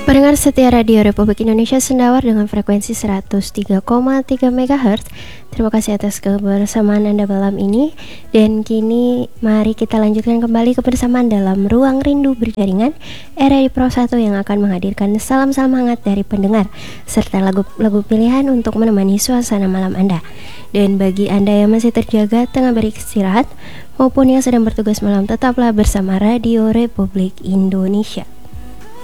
Pendengar setia Radio Republik Indonesia Sendawar dengan frekuensi 103,3 MHz. Terima kasih atas kebersamaan Anda malam ini. Dan kini mari kita lanjutkan kembali kebersamaan dalam Ruang Rindu Berjaringan RRI Pro 1 yang akan menghadirkan salam-salam hangat dari pendengar serta lagu-lagu pilihan untuk menemani suasana malam Anda. Dan bagi Anda yang masih terjaga tengah beristirahat maupun yang sedang bertugas malam, tetaplah bersama Radio Republik Indonesia.